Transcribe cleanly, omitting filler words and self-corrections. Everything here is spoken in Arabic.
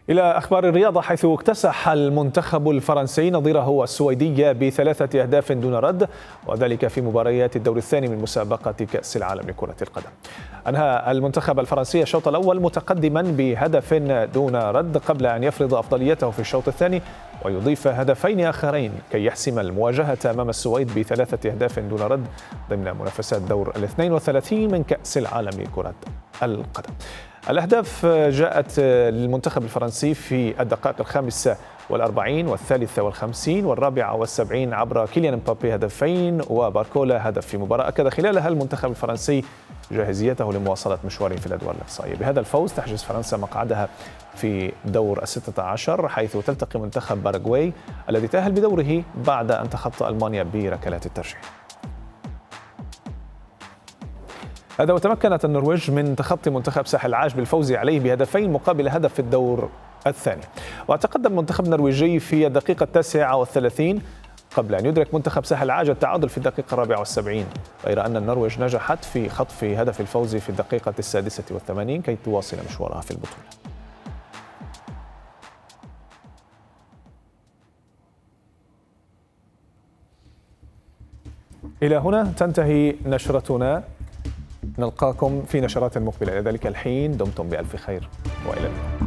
إلى أخبار الرياضة، حيث اكتسح المنتخب الفرنسي نظيره السويدي ب3 أهداف دون رد، وذلك في مباريات الدور الثاني من مسابقة كأس العالم لكرة القدم. أنهى المنتخب الفرنسي الشوط الأول متقدما بهدف دون رد قبل أن يفرض أفضليته في الشوط الثاني ويضيف هدفين آخرين كي يحسم المواجهة أمام السويد ب3 أهداف دون رد ضمن منافسات دور 32 من كأس العالم لكرة القدم. الأهداف جاءت للمنتخب الفرنسي في الدقائق 45 وال53 وال74 عبر كيليان مبابي هدفين وباركولا هدف في مباراة أكد خلالها المنتخب الفرنسي جاهزيته لمواصلة مشواره في الأدوار الإقصائية. بهذا الفوز تحجز فرنسا مقعدها في دور 16 حيث تلتقي منتخب باراغواي الذي تأهل بدوره بعد أن تخطى ألمانيا بركلات الترجيح. هذا وتمكنت النرويج من تخطي منتخب ساحل العاج بالفوز عليه بهدفين مقابل هدف في الدور الثاني. وتقدم المنتخب النرويجي في الدقيقة 39 قبل أن يدرك منتخب ساحل العاج التعادل في الدقيقة 74، غير أن النرويج نجحت في خطف هدف الفوز في الدقيقة 86 كي تواصل مشوارها في البطولة. إلى هنا تنتهي نشرتنا، نلقاكم في نشرات مقبلة. إلى ذلك الحين دمتم بألف خير وإلى اللقاء.